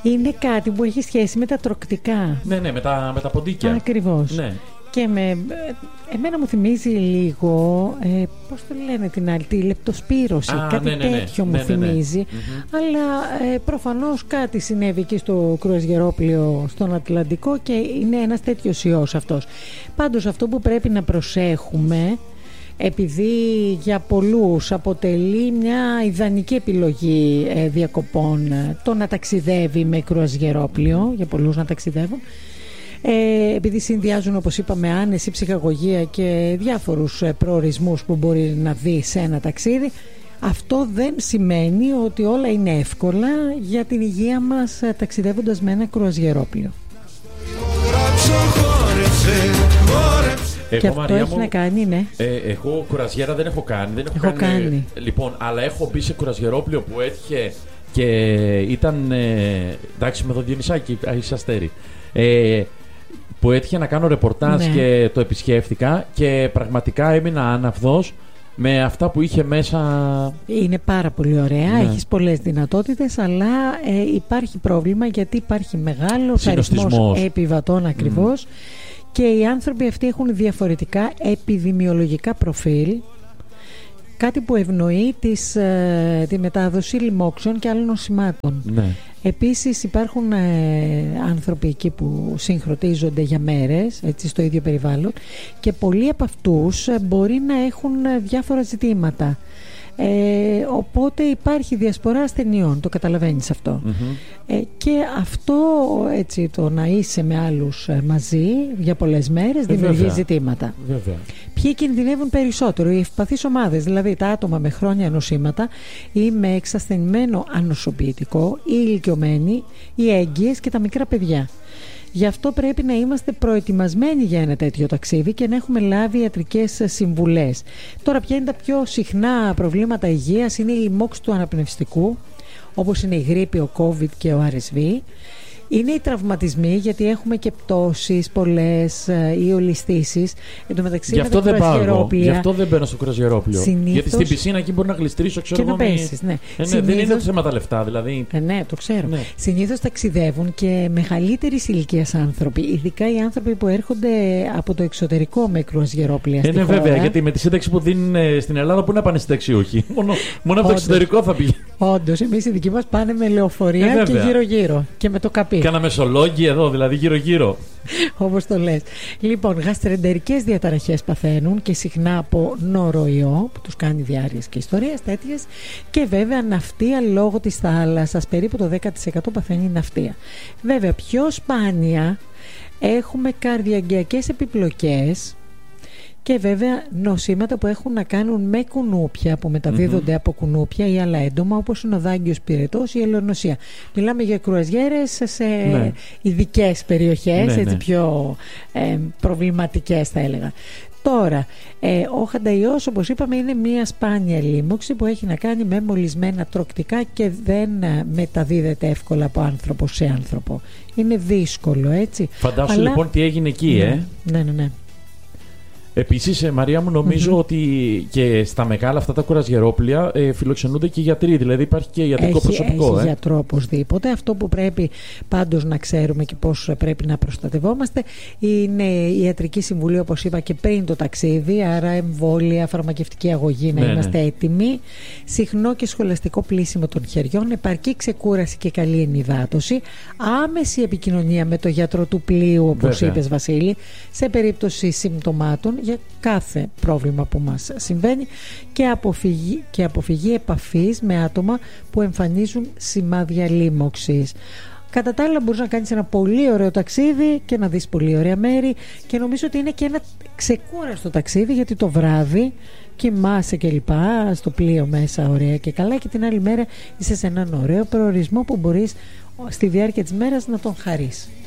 Είναι κάτι που έχει σχέση με τα τρωκτικά. Ναι, με τα ποντίκια. Ακριβώς. Ναι. Και εμένα μου θυμίζει λίγο, πώς το λένε την άλλη, τη λεπτοσπύρωση, κάτι τέτοιο μου θυμίζει. Αλλά προφανώς κάτι συνέβη εκεί στο κρουαζιερόπλοιο στον Ατλαντικό και είναι ένας τέτοιος ιός αυτός. Πάντως αυτό που πρέπει να προσέχουμε, επειδή για πολλούς αποτελεί μια ιδανική επιλογή διακοπών το να ταξιδεύει με κρουαζιερόπλοιο, για πολλούς να ταξιδεύουν, επειδή συνδυάζουν, όπως είπαμε, άνεση, ψυχαγωγία και διάφορους προορισμούς που μπορεί να δει σε ένα ταξίδι, αυτό δεν σημαίνει ότι όλα είναι εύκολα για την υγεία μας ταξιδεύοντας με ένα κρουαζιερόπλοιο. Και αυτό έχει να κάνει, ναι. Εγώ κουραζιέρα δεν έχω κάνει. Έχω κάνει. Λοιπόν, αλλά έχω μπει σε κουραζιερόπλοιο που έτυχε και ήταν. Εντάξει, με το Διονυσάκη, είσαι αστέρι. Που έτυχε να κάνω ρεπορτάζ, ναι, και το επισκέφθηκα και πραγματικά έμεινα άναυδος με αυτά που είχε μέσα. Είναι πάρα πολύ ωραία, ναι, έχεις πολλές δυνατότητες, αλλά υπάρχει πρόβλημα γιατί υπάρχει μεγάλος αριθμός επιβατών ακριβώς, και οι άνθρωποι αυτοί έχουν διαφορετικά επιδημιολογικά προφίλ, κάτι που ευνοεί τη μετάδοση λοιμόξεων και άλλων νοσημάτων. Ναι. Επίσης υπάρχουν άνθρωποι εκεί που συγχρονίζονται για μέρες, έτσι, στο ίδιο περιβάλλον, και πολλοί από αυτούς μπορεί να έχουν διάφορα ζητήματα. Οπότε υπάρχει διασπορά ασθενειών, το καταλαβαίνεις αυτό. Και αυτό, έτσι, το να είσαι με άλλους μαζί για πολλές μέρες δημιουργεί ζητήματα. Βέβαια. Ποιοι κινδυνεύουν περισσότερο? Οι ευπαθείς ομάδες, δηλαδή τα άτομα με χρόνια νοσήματα ή με εξασθενημένο ανοσοποιητικό, οι ηλικιωμένοι, οι έγκυες και τα μικρά παιδιά. Γι' αυτό πρέπει να είμαστε προετοιμασμένοι για ένα τέτοιο ταξίδι και να έχουμε λάβει ιατρικές συμβουλές. Τώρα, ποια είναι τα πιο συχνά προβλήματα υγείας? Είναι η λοιμώξη του αναπνευστικού, όπως είναι η γρίπη, ο COVID και ο RSV. Είναι οι τραυματισμοί, γιατί έχουμε και πτώσεις πολλές ή ολισθήσεις. Εν τω μεταξύ, γι' αυτό δεν πάω. Γι' αυτό δεν μπαίνω στο κρουαζιερόπλοιο. Γιατί στην πισίνα εκεί μπορεί να γλιστρήσω, ξέρω εγώ. Και να πέσεις, ναι. Δεν είναι θέματα λεφτά, δηλαδή. Ναι, το ξέρω. Ναι. Συνήθως ταξιδεύουν και μεγαλύτερης ηλικίας άνθρωποι, ειδικά οι άνθρωποι που έρχονται από το εξωτερικό με κρουαζιερόπλοια. Ναι, βέβαια, γιατί με τη σύνταξη που δίνουν στην Ελλάδα, πού να πάνε συνταξιούχοι? Μόνο από το εξωτερικό θα πηγαίνουν. Όντως, εμείς οι δικοί μας πάνε με λεωφορεία και γύρω-γύρω και με το καπί. Κάνα μεσολόγγι εδώ, δηλαδή γύρω-γύρω. Όπως το λες. Λοιπόν, γαστρεντερικές διαταραχές παθαίνουν και συχνά από νοροϊό που τους κάνει διάρειες και ιστορίες τέτοιες, και βέβαια ναυτία λόγω της θάλασσας. Περίπου το 10% παθαίνει ναυτία. Βέβαια, πιο σπάνια έχουμε καρδιαγγειακές επιπλοκές και βέβαια νοσήματα που έχουν να κάνουν με κουνούπια, που μεταδίδονται από κουνούπια ή άλλα έντομα, όπως είναι ο δάγκιος πυρετός ή η ελαιονοσία. Μιλάμε για κρουαζιέρες σε ειδικές περιοχές, έτσι, πιο προβληματικές θα έλεγα. Τώρα, ο χανταϊός, όπως είπαμε, είναι μια σπάνια λίμωξη που έχει να κάνει με μολυσμένα τρωκτικά και δεν μεταδίδεται εύκολα από άνθρωπο σε άνθρωπο. Είναι δύσκολο, έτσι. Φαντάσου λοιπόν τι έγινε εκεί, Ναι. Επίσης, Μαρία μου, νομίζω ότι και στα μεγάλα αυτά τα κουραζιερόπλοια φιλοξενούνται και γιατροί, δηλαδή υπάρχει και ιατρικό προσωπικό. Έχει γιατρό οπωσδήποτε. Αυτό που πρέπει πάντως να ξέρουμε και πώς πρέπει να προστατευόμαστε είναι η ιατρική συμβουλή, όπως είπα και πριν το ταξίδι, άρα εμβόλια, φαρμακευτική αγωγή, να είμαστε έτοιμοι, συχνό και σχολαστικό πλύσιμο των χεριών, επαρκή ξεκούραση και καλή ενυδάτωση, άμεση επικοινωνία με το γιατρό του πλοίου, όπως είπες, Βασίλη, σε περίπτωση συμπτωμάτων για κάθε πρόβλημα που μας συμβαίνει, και αποφυγή επαφής με άτομα που εμφανίζουν σημάδια λίμωξης. Κατά τα άλλα, μπορείς να κάνεις ένα πολύ ωραίο ταξίδι και να δεις πολύ ωραία μέρη, και νομίζω ότι είναι και ένα ξεκούραστο ταξίδι, γιατί το βράδυ κοιμάσαι και λοιπά στο πλοίο μέσα ωραία και καλά, και την άλλη μέρα είσαι σε έναν ωραίο προορισμό που μπορείς στη διάρκεια της μέρας να τον χαρείς.